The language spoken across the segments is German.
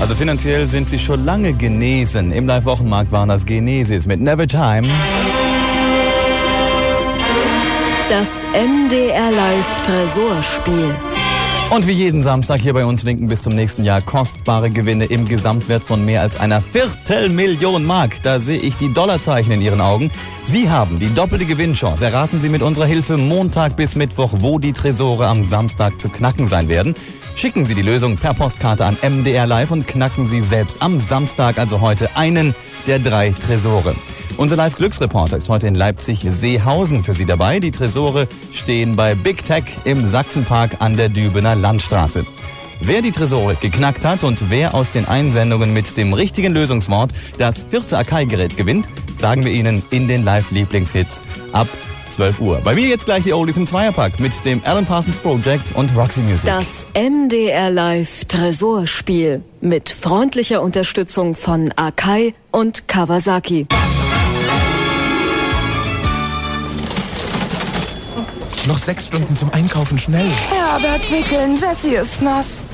Also finanziell sind sie schon lange genesen. Im Live-Wochenmarkt waren das Genesis mit Never Time. Das MDR Live Tresorspiel. Und wie jeden Samstag hier bei uns winken bis zum nächsten Jahr kostbare Gewinne im Gesamtwert von mehr als einer Viertelmillion Mark. Da sehe ich die Dollarzeichen in Ihren Augen. Sie haben die doppelte Gewinnchance. Erraten Sie mit unserer Hilfe Montag bis Mittwoch, wo die Tresore am Samstag zu knacken sein werden. Schicken Sie die Lösung per Postkarte an MDR Live und knacken Sie selbst am Samstag, also heute, einen der 3 Tresore. Unser Live-Glücksreporter ist heute in Leipzig-Seehausen für Sie dabei. Die Tresore stehen bei Big Tech im Sachsenpark an der Dübener Landstraße. Wer die Tresore geknackt hat und wer aus den Einsendungen mit dem richtigen Lösungswort das 4. Akai-Gerät gewinnt, sagen wir Ihnen in den Live-Lieblingshits ab 12 Uhr. Bei mir jetzt gleich die Oldies im Zweierpack mit dem Alan Parsons Project und Roxy Music. Das MDR Live Tresorspiel mit freundlicher Unterstützung von Akai und Kawasaki. Noch 6 Stunden zum Einkaufen, schnell. Herbert, wickeln, Jessie ist nass.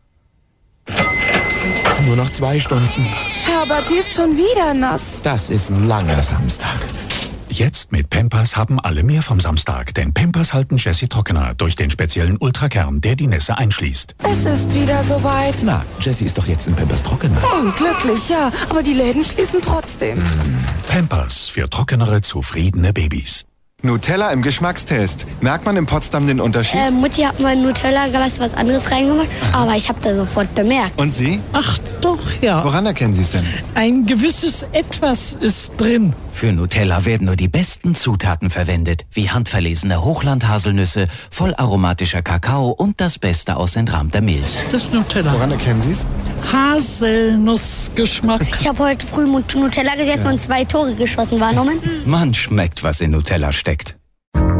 Nur noch 2 Stunden. Herbert, sie ist schon wieder nass. Das ist ein langer Samstag. Jetzt mit Pampers haben alle mehr vom Samstag, denn Pampers halten Jessie trockener durch den speziellen Ultrakern, der die Nässe einschließt. Es ist wieder soweit. Na, Jessie ist doch jetzt in Pampers trockener. Und glücklich, ja, aber die Läden schließen trotzdem. Pampers für trockenere, zufriedene Babys. Nutella im Geschmackstest. Merkt man in Potsdam den Unterschied? Mutti hat mal Nutella-Glas was anderes reingemacht, aber ich habe das sofort bemerkt. Und Sie? Ach doch, ja. Woran erkennen Sie es denn? Ein gewisses Etwas ist drin. Für Nutella werden nur die besten Zutaten verwendet, wie handverlesene Hochland-Haselnüsse, vollaromatischer Kakao und das Beste aus entrahmter Milch. Das ist Nutella. Woran erkennen Sie es? Haselnussgeschmack. Ich habe heute früh Nutella gegessen und 2 Tore geschossen. Warum? Man schmeckt, was in Nutella steckt.